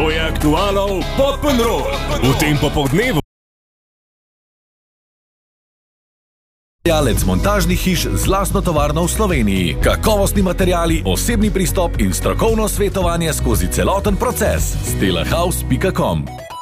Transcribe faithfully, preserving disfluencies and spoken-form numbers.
To je aktualno Pop'n'Roll. V tem popoldnevu. Jalec montažnih hiš z lastno tovarno v Sloveniji. Kakovostni materiali, osebni pristop in strokovno svetovanje skozi celoten proces. stelahouse pika com